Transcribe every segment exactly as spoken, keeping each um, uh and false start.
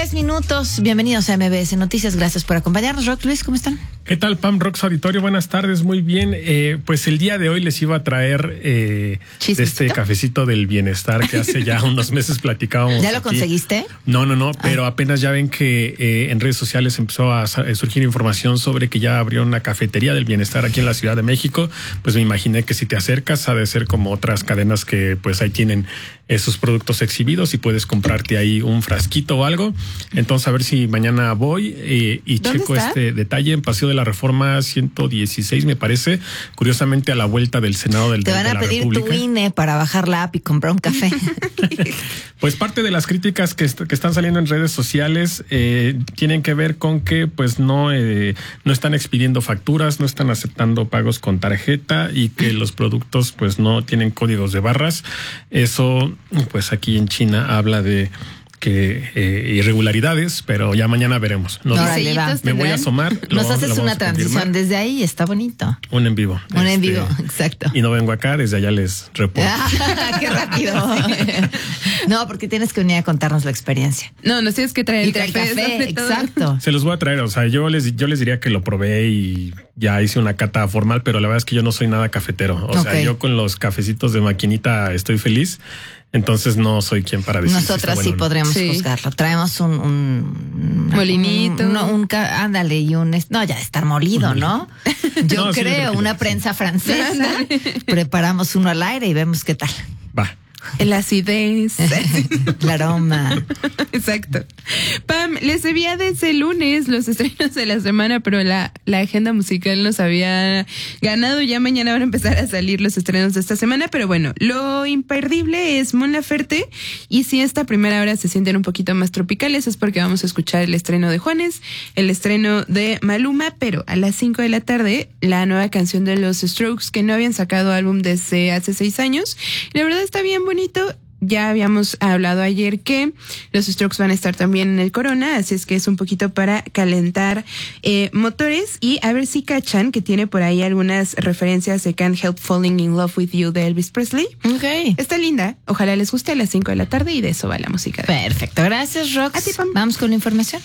tres minutos. Bienvenidos a M B S Noticias. Gracias por acompañarnos. Rock, Luis, ¿cómo están? ¿Qué tal, Pam? Rox Auditorio, buenas tardes, muy bien. Eh, pues el día de hoy les iba a traer eh, de este cafecito del bienestar que hace ya unos meses platicábamos. ¿Ya lo aquí. conseguiste? No, no, no, pero ah. apenas ya ven que eh, en redes sociales empezó a surgir información sobre que ya abrió una cafetería del bienestar aquí en la Ciudad de México. Pues me imaginé que si te acercas ha de ser como otras cadenas que pues ahí tienen esos productos exhibidos y puedes comprarte ahí un frasquito o algo. Entonces a ver si mañana voy eh, y checo está? este detalle en Paseo de la Reforma ciento dieciséis, me parece, curiosamente a la vuelta del Senado del Te van de a la pedir República. Tu I N E para bajar la app y comprar un café. Pues parte de las críticas que, est- que están saliendo en redes sociales eh, tienen que ver con que pues no, eh, no están expidiendo facturas, no están aceptando pagos con tarjeta y que los productos pues no tienen códigos de barras. Eso pues aquí en China habla de que eh, irregularidades, pero ya mañana veremos. Nos, no, dale, va. Me voy a asomar. Nos lo, haces lo una transición desde ahí, está bonito. Un en vivo. Un este, en vivo, exacto. Y no vengo acá, desde allá les reporto. ¡Qué rápido! No, porque tienes que venir a contarnos la experiencia. No, nos tienes que traer y el traer café. café exacto. Se los voy a traer, o sea, yo les, yo les diría que lo probé y ya hice una cata formal, pero la verdad es que yo no soy nada cafetero. O okay. sea, yo con los cafecitos de maquinita estoy feliz. Entonces no soy quien para decir. Nosotras si sí podríamos sí. juzgarlo. Traemos un, un molinito, un, un, un, un ándale y un no ya estar molido, ¿no? Yo no, creo sí, una sí. prensa francesa. Preparamos uno al aire y vemos qué tal. Va. La acidez. El aroma. Exacto. Pam, les debía desde el lunes los estrenos de la semana, pero la, la agenda musical nos había ganado. Ya mañana van a empezar a salir los estrenos de esta semana, pero bueno, lo imperdible es Mon Laferte. Y si esta primera hora se sienten un poquito más tropicales, es porque vamos a escuchar el estreno de Juanes, el estreno de Maluma, pero a las cinco de la tarde, la nueva canción de los Strokes, que no habían sacado álbum desde hace seis años. La verdad está bien bonito. Ya habíamos hablado ayer que los Strokes van a estar también en el Corona, así es que es un poquito para calentar eh, motores y a ver si cachan que tiene por ahí algunas referencias de Can't Help Falling in Love with You de Elvis Presley. Ok. Está linda, ojalá les guste a las cinco de la tarde y de eso va la música. Perfecto, gracias Rox. A ti, Pam. Vamos con la información.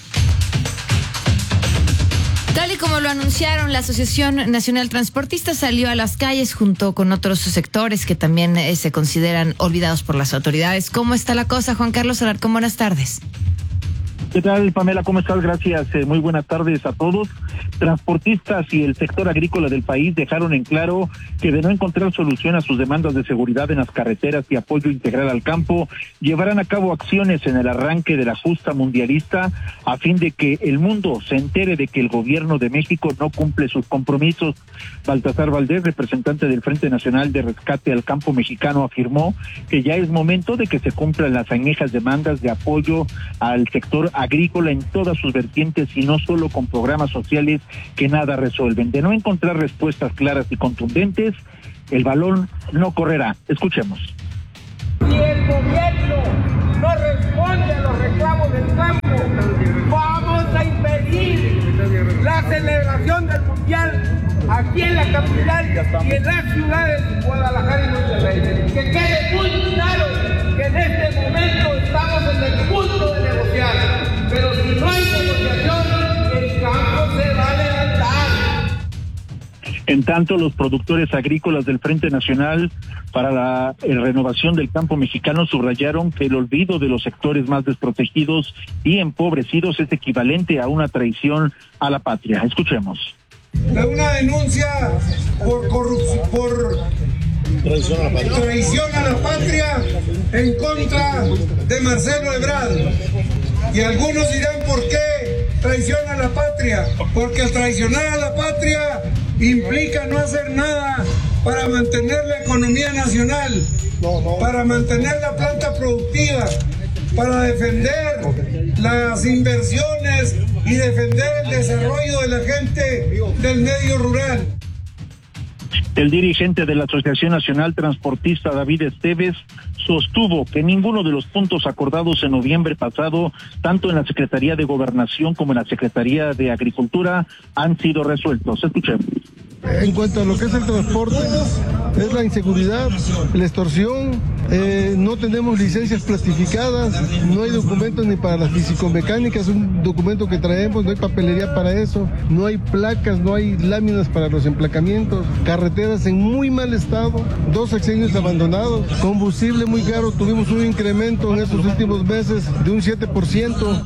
Tal y como lo anunciaron, la Asociación Nacional Transportista salió a las calles junto con otros sectores que también eh, se consideran olvidados por las autoridades. ¿Cómo está la cosa, Juan Carlos Alarcón? Buenas tardes. ¿Qué tal, Pamela? ¿Cómo estás? Gracias. Eh, muy buenas tardes a todos. Transportistas y el sector agrícola del país dejaron en claro que de no encontrar solución a sus demandas de seguridad en las carreteras y apoyo integral al campo, llevarán a cabo acciones en el arranque de la justa mundialista a fin de que el mundo se entere de que el gobierno de México no cumple sus compromisos. Baltasar Valdés, representante del Frente Nacional de Rescate al Campo Mexicano, afirmó que ya es momento de que se cumplan las añejas demandas de apoyo al sector agrícola en todas sus vertientes y no solo con programas sociales que nada resuelven. De no encontrar respuestas claras y contundentes, el balón no correrá. Escuchemos. Si el gobierno no responde a los reclamos del campo, vamos a impedir la celebración del mundial aquí en la capital y en las ciudades de Guadalajara y Monterrey. Que quede muy claro que en este momento estamos en el punto de negociar, pero si no hay negociación, el campo se va a levantar. En tanto, los productores agrícolas del Frente Nacional para la eh, Renovación del Campo Mexicano subrayaron que el olvido de los sectores más desprotegidos y empobrecidos es equivalente a una traición a la patria. Escuchemos. Una denuncia por corrupción, por traición a la patria. Traición a la patria en contra de Marcelo Ebrard. Y algunos dirán por qué traición a la patria, porque al traicionar a la patria implica no hacer nada para mantener la economía nacional, para mantener la planta productiva, para defender las inversiones y defender el desarrollo de la gente del medio rural. El dirigente de la Asociación Nacional Transportista, David Esteves, sostuvo que ninguno de los puntos acordados en noviembre pasado, tanto en la Secretaría de Gobernación como en la Secretaría de Agricultura, han sido resueltos. Escuchemos. En cuanto a lo que es el transporte, es la inseguridad, la extorsión, eh, no tenemos licencias plastificadas, no hay documentos ni para las fisicomecánicas, un documento que traemos, no hay papelería para eso, no hay placas, no hay láminas para los emplacamientos, carreteras en muy mal estado, dos sexenios abandonados, combustible muy caro, tuvimos un incremento en estos últimos meses de un siete por ciento.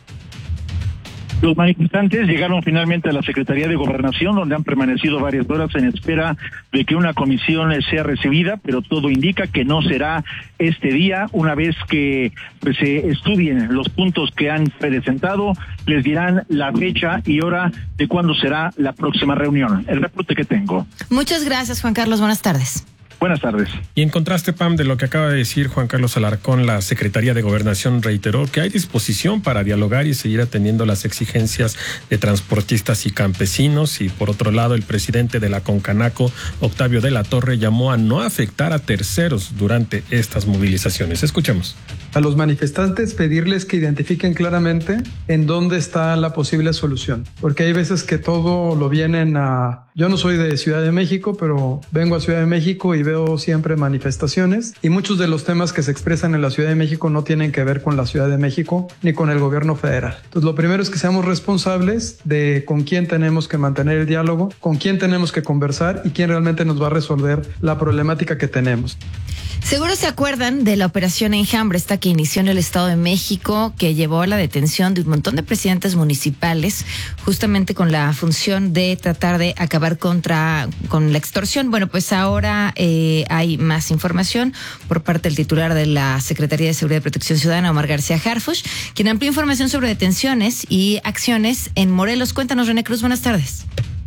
Los manifestantes llegaron finalmente a la Secretaría de Gobernación, donde han permanecido varias horas en espera de que una comisión sea recibida, pero todo indica que no será este día. Una vez que pues, se estudien los puntos que han presentado, les dirán la fecha y hora de cuándo será la próxima reunión. El reporte que tengo. Muchas gracias, Juan Carlos. Buenas tardes. Buenas tardes. Y en contraste, Pam, de lo que acaba de decir Juan Carlos Alarcón, la Secretaría de Gobernación reiteró que hay disposición para dialogar y seguir atendiendo las exigencias de transportistas y campesinos. Y por otro lado, el presidente de la Concanaco, Octavio de la Torre, llamó a no afectar a terceros durante estas movilizaciones. Escuchemos. A los manifestantes pedirles que identifiquen claramente en dónde está la posible solución, porque hay veces que todo lo vienen a... Yo no soy de Ciudad de México, pero vengo a Ciudad de México y veo siempre manifestaciones, y muchos de los temas que se expresan en la Ciudad de México no tienen que ver con la Ciudad de México ni con el gobierno federal. Entonces, lo primero es que seamos responsables de con quién tenemos que mantener el diálogo, con quién tenemos que conversar y quién realmente nos va a resolver la problemática que tenemos. Seguro se acuerdan de la operación Enjambre, esta que inició en el Estado de México, que llevó a la detención de un montón de presidentes municipales, justamente con la función de tratar de acabar contra con la extorsión. Bueno, pues ahora eh, hay más información por parte del titular de la Secretaría de Seguridad y Protección Ciudadana, Omar García Harfuch, quien amplió información sobre detenciones y acciones en Morelos. Cuéntanos, René Cruz, buenas tardes.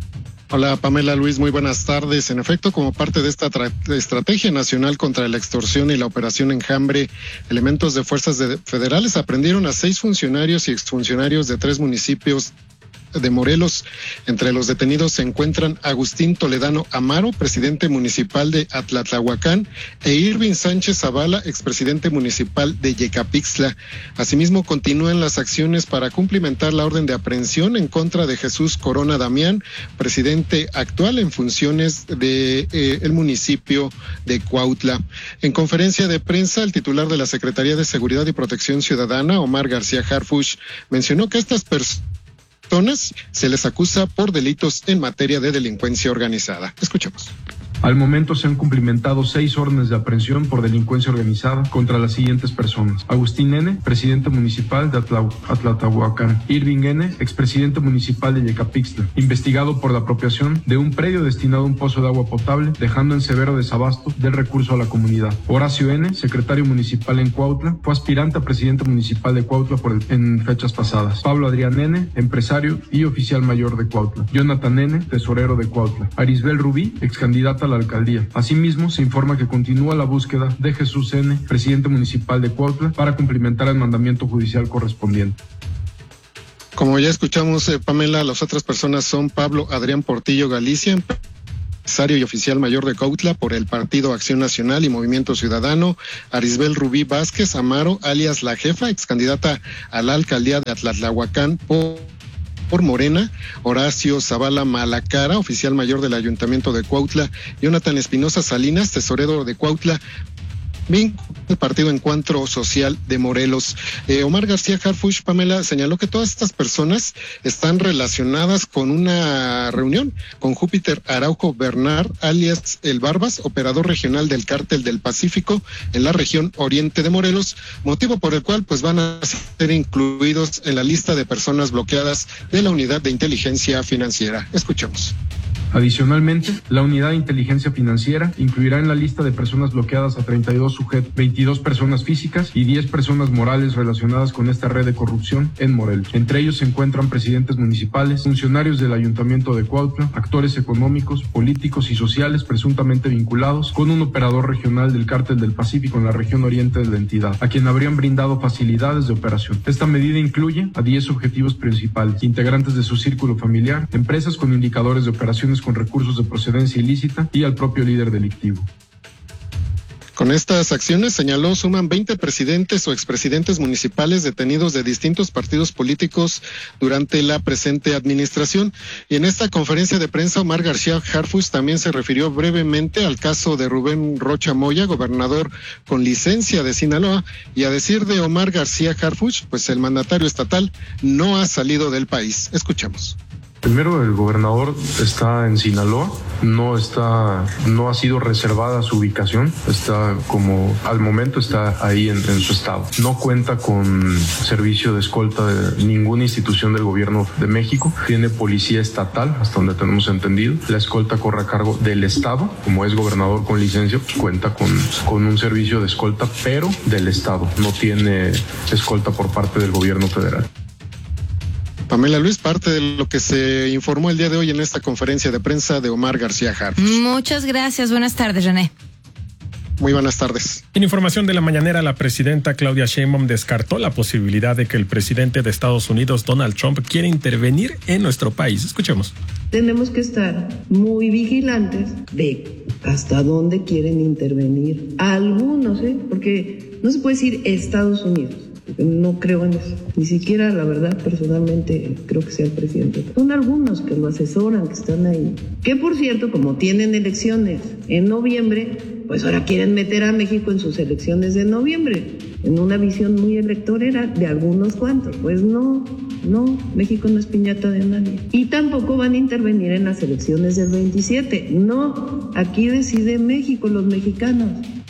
Hola Pamela, Luis, muy buenas tardes. En efecto, como parte de esta estrategia nacional contra la extorsión y la operación Enjambre, elementos de fuerzas de federales aprendieron a seis funcionarios y exfuncionarios de tres municipios de Morelos. Entre los detenidos se encuentran Agustín Toledano Amaro, presidente municipal de Atlatlahuacán, e Irving Sánchez Zavala, expresidente municipal de Yecapixtla. Asimismo, continúan las acciones para cumplimentar la orden de aprehensión en contra de Jesús Corona Damián, presidente actual en funciones de eh, el municipio de Cuautla. En conferencia de prensa, el titular de la Secretaría de Seguridad y Protección Ciudadana, Omar García Harfuch, mencionó que estas personas se les acusa por delitos en materia de delincuencia organizada. Escuchemos. Al momento se han cumplimentado seis órdenes de aprehensión por delincuencia organizada contra las siguientes personas: Agustín N., presidente municipal de Atlatlahuacán; Irving N., expresidente municipal de Yecapixtla, investigado por la apropiación de un predio destinado a un pozo de agua potable, dejando en severo desabasto del recurso a la comunidad; Horacio N., secretario municipal en Cuautla, fue aspirante a presidente municipal de Cuautla por el, en fechas pasadas; Pablo Adrián N., empresario y oficial mayor de Cuautla; Jonathan N., tesorero de Cuautla; Arisbel Rubí, ex candidata a la alcaldía. Asimismo, se informa que continúa la búsqueda de Jesús N., presidente municipal de Cuautla, para cumplimentar el mandamiento judicial correspondiente. Como ya escuchamos, eh, Pamela, las otras personas son Pablo Adrián Portillo Galicia, empresario y oficial mayor de Cuautla por el Partido Acción Nacional y Movimiento Ciudadano; Arisbel Rubí Vázquez Amaro, alias La Jefa, ex candidata a la alcaldía de Atlatlahuacán por por Morena; Horacio Zavala Malacara, oficial mayor del Ayuntamiento de Cuautla; Jonathan Espinosa Salinas, tesorero de Cuautla, el Partido Encuentro Social de Morelos. Eh, Omar García Harfuch, Pamela, señaló que todas estas personas están relacionadas con una reunión con Júpiter Araujo Bernard, alias El Barbas, operador regional del Cártel del Pacífico en la región oriente de Morelos, motivo por el cual pues van a ser incluidos en la lista de personas bloqueadas de la Unidad de Inteligencia Financiera. Escuchemos. Adicionalmente, la Unidad de Inteligencia Financiera incluirá en la lista de personas bloqueadas a treinta y dos sujetos, veintidós personas físicas y diez personas morales relacionadas con esta red de corrupción en Morelos. Entre ellos se encuentran presidentes municipales, funcionarios del Ayuntamiento de Cuautla, actores económicos, políticos y sociales presuntamente vinculados con un operador regional del Cártel del Pacífico en la región oriente de la entidad, a quien habrían brindado facilidades de operación. Esta medida incluye a diez objetivos principales: integrantes de su círculo familiar, empresas con indicadores de operaciones con recursos de procedencia ilícita y al propio líder delictivo. Con estas acciones, señaló, suman veinte presidentes o expresidentes municipales detenidos de distintos partidos políticos durante la presente administración. Y en esta conferencia de prensa, Omar García Harfuch también se refirió brevemente al caso de Rubén Rocha Moya, gobernador con licencia de Sinaloa, y a decir de Omar García Harfuch, pues el mandatario estatal no ha salido del país. Escuchemos. Primero, el gobernador está en Sinaloa, no está, no ha sido reservada su ubicación, está como, al momento está ahí en, en su estado. No cuenta con servicio de escolta de ninguna institución del gobierno de México, tiene policía estatal, hasta donde tenemos entendido. La escolta corre a cargo del estado, como es gobernador con licencia, pues cuenta con, con un servicio de escolta, pero del estado, no tiene escolta por parte del gobierno federal. Pamela Luis, parte de lo que se informó el día de hoy en esta conferencia de prensa de Omar García Harfuch. Muchas gracias. Buenas tardes, René. Muy buenas tardes. En información de la mañanera, la presidenta Claudia Sheinbaum descartó la posibilidad de que el presidente de Estados Unidos, Donald Trump, quiera intervenir en nuestro país. Escuchemos. Tenemos que estar muy vigilantes de hasta dónde quieren intervenir algunos, ¿eh? Porque no se puede decir Estados Unidos. No creo en eso. Ni siquiera, la verdad, personalmente creo que sea el presidente. Son algunos que lo asesoran, que están ahí. Que, por cierto, como tienen elecciones en noviembre, pues ahora quieren meter a México en sus elecciones de noviembre, en una visión muy electorera de algunos cuantos. Pues no, no, México no es piñata de nadie. Y tampoco van a intervenir en las elecciones del veintisiete. No, aquí decide México, los mexicanos.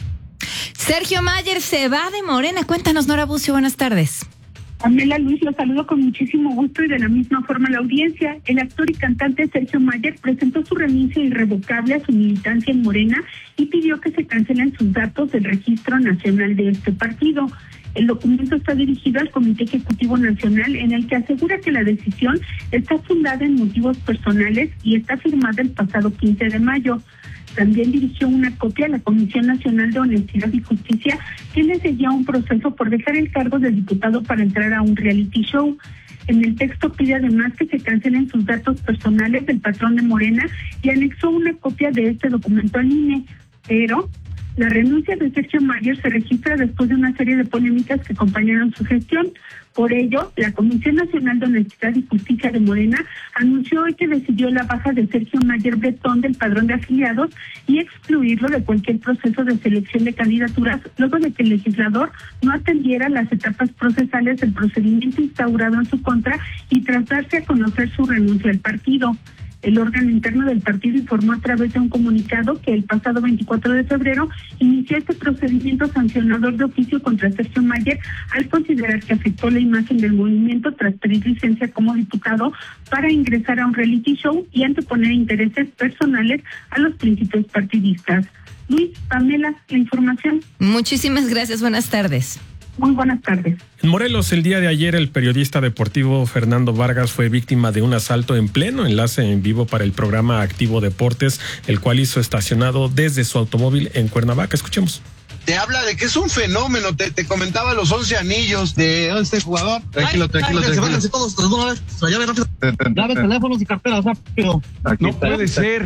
Sergio Mayer se va de Morena. Cuéntanos, Nora Bucio, buenas tardes. Pamela Luis, los saludo con muchísimo gusto y de la misma forma a la audiencia. El actor y cantante Sergio Mayer presentó su renuncia irrevocable a su militancia en Morena y pidió que se cancelen sus datos del registro nacional de este partido. El documento está dirigido al Comité Ejecutivo Nacional, en el que asegura que la decisión está fundada en motivos personales y está firmada el pasado quince de mayo. También dirigió una copia a la Comisión Nacional de Honestidad y Justicia, que le seguía un proceso por dejar el cargo de diputado para entrar a un reality show. En el texto pide además que se cancelen sus datos personales del patrón de Morena y anexó una copia de este documento al I N E. Pero la renuncia de Sergio Mayer se registra después de una serie de polémicas que acompañaron su gestión. Por ello, la Comisión Nacional de Honestidad y Justicia de Morena anunció hoy que decidió la baja de Sergio Mayer Bretón del padrón de afiliados y excluirlo de cualquier proceso de selección de candidaturas, luego de que el legislador no atendiera las etapas procesales del procedimiento instaurado en su contra y tras darse a conocer su renuncia al partido. El órgano interno del partido informó a través de un comunicado que el pasado veinticuatro de febrero inició este procedimiento sancionador de oficio contra Sergio Mayer al considerar que afectó la imagen del movimiento tras pedir licencia como diputado para ingresar a un reality show y anteponer intereses personales a los principios partidistas. Luis, Pamela, la información. Muchísimas gracias, buenas tardes. Muy buenas tardes. En Morelos, el día de ayer, el periodista deportivo Fernando Vargas fue víctima de un asalto en pleno enlace en vivo para el programa Activo Deportes, el cual hizo estacionado desde su automóvil en Cuernavaca. Escuchemos. Te habla de que es un fenómeno, te, te comentaba los once anillos de este jugador. Tranquilo, tranquilo, ay, tranquilo. Se todos, todos, una vez, se llave rápido. Dame teléfonos y carteras rápido. Aquí no está, puede está, ser.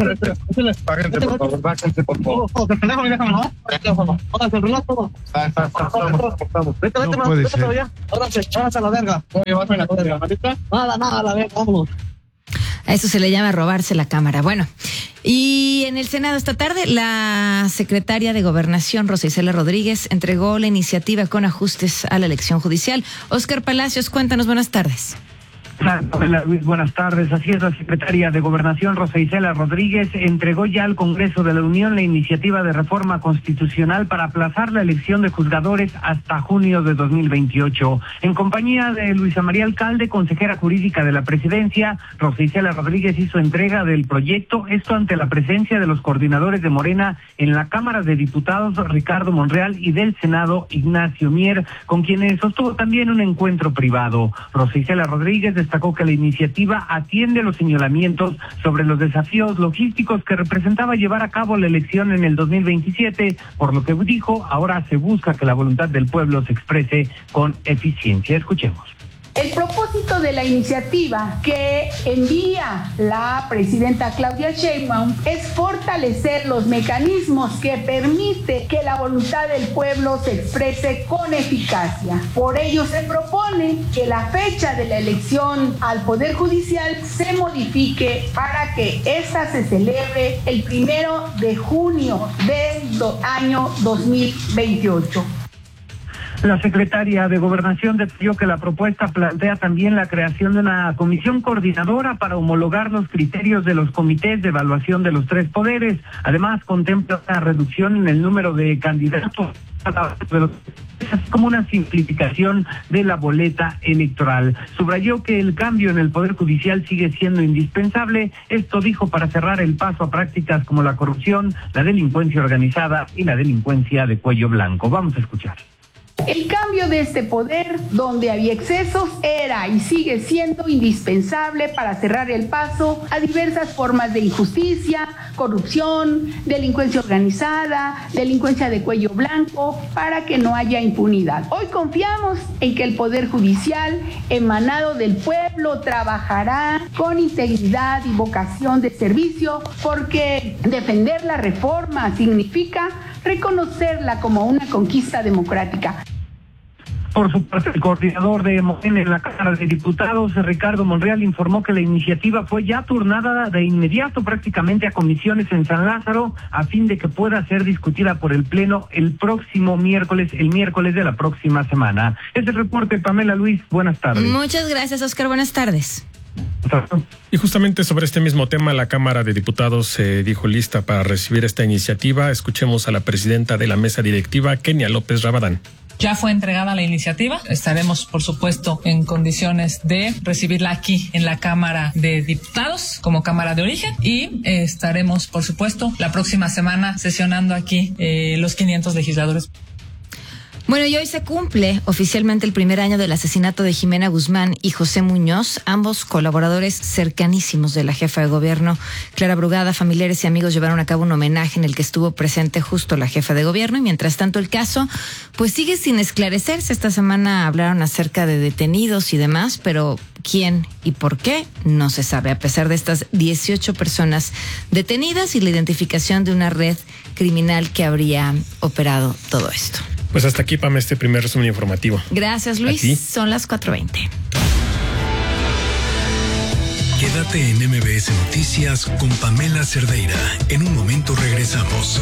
Páguense, por favor, bájense, por favor. El teléfono y déjame, ¿no? El teléfono. Pónganse el reloj, todo. Vete, vete, vete, vete todavía. Ahora se a la verga. Voy a llevarme la verga. Nada, nada, la verga, vámonos. A eso se le llama robarse la cámara. Bueno, y en el Senado esta tarde, la secretaria de Gobernación, Rosa Isela Rodríguez, entregó la iniciativa con ajustes a la elección judicial. Óscar Palacios, cuéntanos, buenas tardes. Hola, Luis, buenas tardes. Así es, la secretaria de Gobernación, Rosa Isela Rodríguez, entregó ya al Congreso de la Unión la iniciativa de reforma constitucional para aplazar la elección de juzgadores hasta junio de dos mil veintiocho. En compañía de Luisa María Alcalde, consejera jurídica de la Presidencia, Rosa Isela Rodríguez hizo entrega del proyecto, esto ante la presencia de los coordinadores de Morena en la Cámara de Diputados, Ricardo Monreal, y del Senado, Ignacio Mier, con quienes sostuvo también un encuentro privado. Rosa Isela Rodríguez destacó que la iniciativa atiende los señalamientos sobre los desafíos logísticos que representaba llevar a cabo la elección en el dos mil veintisiete, por lo que dijo, ahora se busca que la voluntad del pueblo se exprese con eficiencia. Escuchemos. El propósito de la iniciativa que envía la presidenta Claudia Sheinbaum es fortalecer los mecanismos que permiten que la voluntad del pueblo se exprese con eficacia. Por ello se propone que la fecha de la elección al Poder Judicial se modifique para que ésta se celebre el primero de junio del do- año dos mil veintiocho. La secretaria de Gobernación detalló que la propuesta plantea también la creación de una comisión coordinadora para homologar los criterios de los comités de evaluación de los tres poderes. Además, contempla una reducción en el número de candidatos, así como una simplificación de la boleta electoral. Subrayó que el cambio en el Poder Judicial sigue siendo indispensable. Esto dijo para cerrar el paso a prácticas como la corrupción, la delincuencia organizada y la delincuencia de cuello blanco. Vamos a escuchar. El cambio de este poder, donde había excesos, era y sigue siendo indispensable para cerrar el paso a diversas formas de injusticia, corrupción, delincuencia organizada, delincuencia de cuello blanco, para que no haya impunidad. Hoy confiamos en que el Poder Judicial, emanado del pueblo, trabajará con integridad y vocación de servicio, porque defender la reforma significa reconocerla como una conquista democrática. Por su parte, el coordinador de Morena en la Cámara de Diputados, Ricardo Monreal, informó que la iniciativa fue ya turnada de inmediato prácticamente a comisiones en San Lázaro a fin de que pueda ser discutida por el Pleno el próximo miércoles, el miércoles de la próxima semana. Es el reporte, Pamela Luis. Buenas tardes. Muchas gracias, Oscar. Buenas tardes. Y justamente sobre este mismo tema, la Cámara de Diputados se eh, dijo lista para recibir esta iniciativa. Escuchemos a la presidenta de la mesa directiva, Kenia López Rabadán. Ya fue entregada la iniciativa. Estaremos, por supuesto, en condiciones de recibirla aquí en la Cámara de Diputados como Cámara de Origen y eh, estaremos, por supuesto, la próxima semana sesionando aquí eh, los quinientos legisladores. Bueno, y hoy se cumple oficialmente el primer año del asesinato de Jimena Guzmán y José Muñoz, ambos colaboradores cercanísimos de la jefa de gobierno. Clara Brugada, familiares y amigos llevaron a cabo un homenaje en el que estuvo presente justo la jefa de gobierno y mientras tanto el caso pues sigue sin esclarecerse. Esta semana hablaron acerca de detenidos y demás, pero quién y por qué no se sabe, a pesar de estas dieciocho personas detenidas y la identificación de una red criminal que habría operado todo esto. Pues hasta aquí, Pam, este primer resumen informativo. Gracias, Luis. Son las cuatro veinte. Quédate en M B S Noticias con Pamela Cerdeira. En un momento regresamos.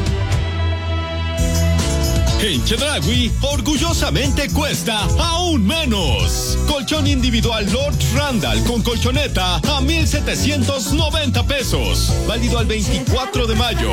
En Chedraui, orgullosamente cuesta aún menos. Colchón individual Lord Randall con colchoneta a mil setecientos noventa pesos. Válido al veinticuatro de mayo.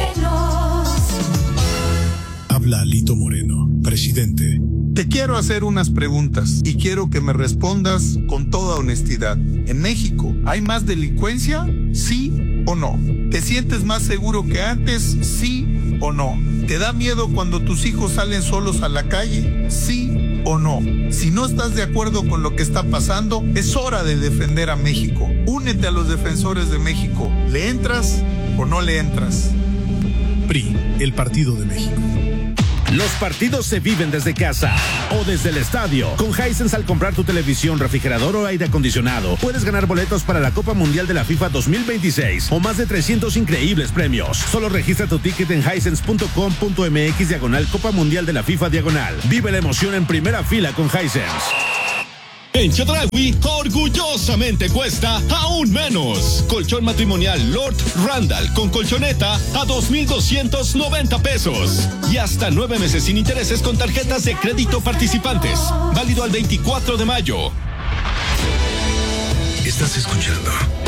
Habla Alito Moreno, presidente. Te quiero hacer unas preguntas y quiero que me respondas con toda honestidad. ¿En México hay más delincuencia? ¿Sí o no? ¿Te sientes más seguro que antes? ¿Sí o no? ¿Te da miedo cuando tus hijos salen solos a la calle? ¿Sí o no? Si no estás de acuerdo con lo que está pasando, es hora de defender a México. Únete a los defensores de México. ¿Le entras o no le entras? P R I, el Partido de México. Los partidos se viven desde casa o desde el estadio. Con Hisense, al comprar tu televisión, refrigerador o aire acondicionado, puedes ganar boletos para la Copa Mundial de la FIFA dos mil veintiséis o más de trescientos increíbles premios. Solo registra tu ticket en hisense punto com punto m x diagonal Copa Mundial de la FIFA diagonal. Vive la emoción en primera fila con Hisense. En Chedraui, orgullosamente cuesta aún menos. Colchón matrimonial Lord Randall con colchoneta a dos mil doscientos noventa pesos. Y hasta nueve meses sin intereses con tarjetas de crédito participantes. Válido al veinticuatro de mayo. Estás escuchando